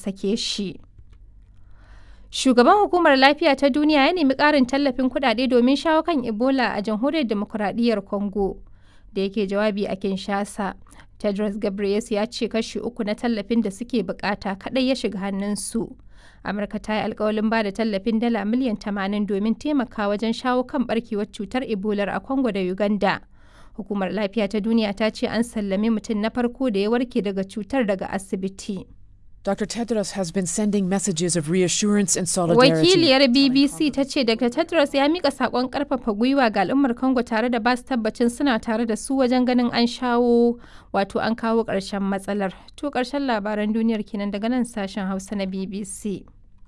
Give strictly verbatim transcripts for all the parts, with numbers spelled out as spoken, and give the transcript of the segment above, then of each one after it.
sake shi. Shugaban Hukumar Lafiya ta Duniya ya nemi ƙarin tallafin kuɗaɗe domin shawo kan Ebola a Jamhuriyar Dimokuraɗiyyar Congo. Da yake jawabi a Kinshasa, Tedros Ghebreyesus ya ce kashi uku na tallafin da suke bukata kaɗai ya shiga hannunsu. Amurka ta yi alkawalin ba da tallafin dala miliyan tamanin domin taimaka wajen shawo kan barkewar cutar Ebola a Congo da Uganda. Hukumar Lafiya ta Duniya ta ce an sallame mutum na farko da ya warke daga cutar daga asibiti. Doctor Tedros has been sending messages of reassurance and solidarity. Wakiliyar B B C ta ce Doctor Tedros ya mika sakon karfafa gwiwa ga al'ummar Congo tare da ba su tabbacin suna tare da su wajen ganin an shawo wato an kawo ƙarshen matsalar. To ƙarshen labaran duniyar kenan daga nan sashen Hausa na B B C.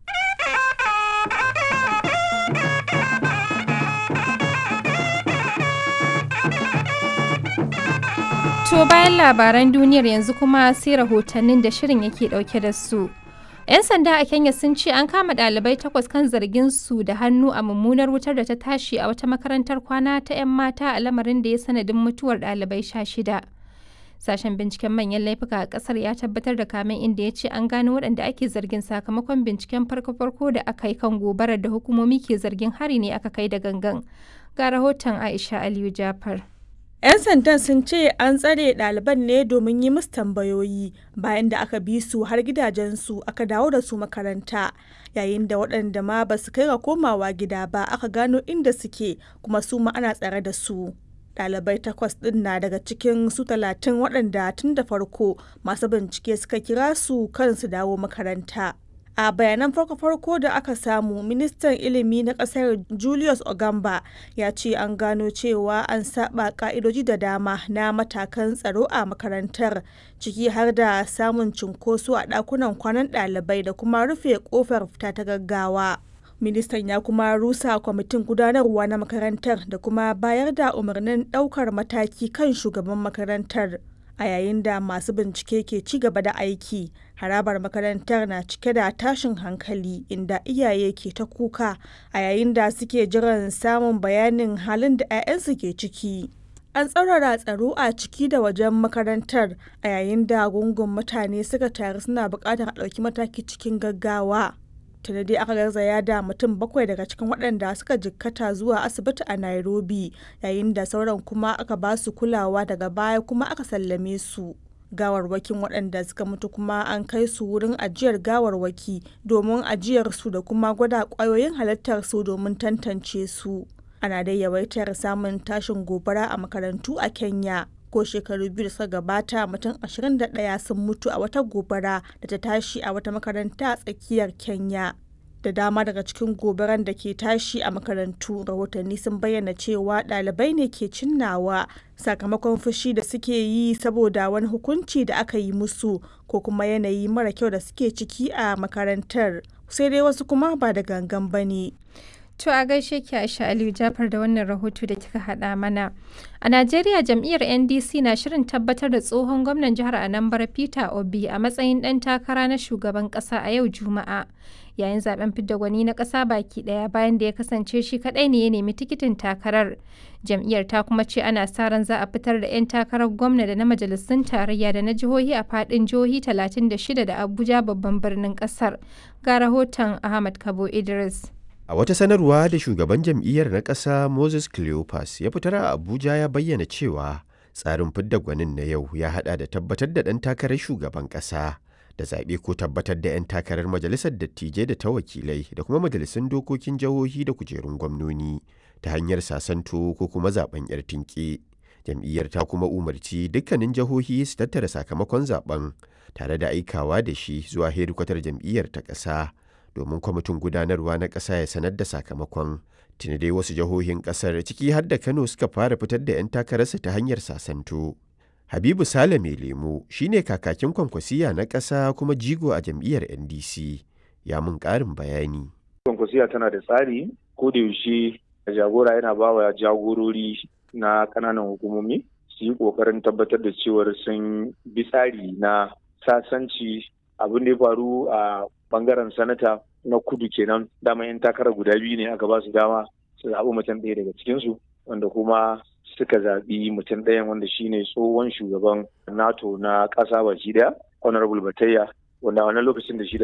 To bayan labaran duniyar yanzu kuma sai rahotannin da shirin yake dauke da su. 'Yan sanda a Kenya sun ce an kama ɗalibai takwas kan zargin su da hannu a mummunar wutar da ta tashi a wata makarantar kwana ta 'yan mata a lamarin da ya sanadin mutuwar ɗalibai sha shida. Sashen binciken manyan laifuka a ƙasar ya tabbatar da kamen inda ya ce an gano waɗanda ake zargin sakamakon binciken farko-farko da aka yi kan gobarar da hukumomi ke zargin hari ne aka kai da gangan. Ga rahoton Aisha Aliyu Jafar. 'Yan sandan sun ce an tsare ɗaliban ne domin yi musu tambayoyi bayan da aka bi su har gidajensu aka dawo da su makaranta, yayin da waɗanda ma ba su kai ga komawa gida ba aka gano inda suke kuma su ma ana tsare da su. Ɗalibai takwas ɗin na daga cikin su talatin waɗanda tun da farko masu bincike suka kira su kan su dawo makaranta. A bayanan farko-farko da aka samu, ministan ilimi na kasar Julius Ogamba ya ce an gano cewa an saba ka'idoji da dama na matakan tsaro a makarantar, ciki har da samun cunkoso a dakunan kwanan ɗalibai da kuma rufe kofar fita ta gaggawa. Ministan ya kuma rusa kwamitin gudanarwa na makarantar da kuma bayar da umarnin ɗaukar mataki kan shugaban makarantar. A yayin da masu bincike ke ci gaba da aiki, harabar makarantar na cike da tashin hankali inda iyaye ke ta kuka a yayin da suke jiran samun bayanin halin da 'ya'yansu ke ciki. An tsaurara tsaro a ciki da wajen makarantar a yayin da gungun mutane suka taru suna buƙatar a ɗauki mataki cikin gaggawa. Tunda dai aka garzaya da mutum bakwai daga cikin waɗanda suka jikkata zuwa asibiti a Nairobi, yayin da sauran kuma aka ba su kulawa daga baya kuma aka sallame su. Gawarwakin waɗanda suka mutu kuma an kai su wurin ajiyar gawarwaki domin ajiyar su da kuma gwada ƙwayoyin halittar su domin tantance su. Ana dai yawaitar samun tashin gobara a makarantu a Kenya. Ko shekaru biyu da suka gabata mutum ashirin da ɗaya sun mutu a wata gobara da ta tashi a wata makaranta a tsakiyar Kenya. Da dama daga cikin gobaran da ke tashi a makarantu, rahotanni sun bayyana cewa ɗalibai ne ke cinnawa sakamakon fushi da suke yi saboda wani hukunci da aka yi musu ko kuma yanayi mara kyau da suke ciki a makarantar. Sai dai wasu kuma ba da gangan ba ne. To a gaishe ki Aisha Aliyu Jafar da wannan rahoto da kika haɗa mana. A Najeriya jam'iyyar N D C na shirin tabbatar da tsohon gwamnan jihar Anambra Peter Obi a matsayin ɗan takara na shugaban ƙasa a yau Juma'a. Yayin zaben fidda gwani na ƙasa baki ɗaya bayan da ya kasance shi kaɗai ne ya nemi tikitin takarar. Jam'iyyar ta kuma ce ana sa ran za a fitar da 'yan takarar gwamna da na majalisun tarayya da na jihohi a faɗin jihohi talatin da shida da Abuja babban birnin ƙasar. Ga rahoton Ahmad Kabo Idris. A wata sanarwa da shugaban jam'iyyar na ƙasa Moses Cleopas ya fitar a Abuja ya bayyana cewa tsarin fidda gwanin na yau ya haɗa da tabbatar da ɗan takarar shugaban ƙasa da zaɓe ko tabbatar da 'yan takarar majalisar dattijai da ta wakilai da kuma majalisun dokokin jihohi da kujerun gwamnoni ta hanyar sasanto ko kuma zaɓen 'yar tinƙe. Jam'iyyar ta kuma umarci dukkanin jihohi su tattara sakamakon zaɓen tare da aikawa da shi zuwa hedikwatar jam'iyyar ta ƙasa. domin kwamitin gudanarwa na ƙasa ya sanar da sakamakon. Tuni dai wasu jihohin ƙasar ciki har da Kano suka fara fitar da 'yan takararsa ta hanyar sasanto. Habibu Sale mai lemo shine kakakin kwankwasiya na ƙasa kuma jigo a jam'iyyar N D C. Ya mun ƙarin bayani. Kwankwasiya tana da tsari, ko da yaushe jagora yana ba wa jagorori na ƙananan hukumomi su yi ƙoƙarin tabbatar da cewar sun bi tsari na sasanci. Abin da ya faru a bangaren sanata na kudu kenan, dama yan takarar guda biyu ne aka ba su dama su zaɓi mutum ɗaya daga cikinsu, wanda kuma suka zaɓi mutum ɗayan wanda shine tsohon shugaban NATO na ƙasa baki ɗaya, Honorable Batayya, wanda a wannan lokacin da shi da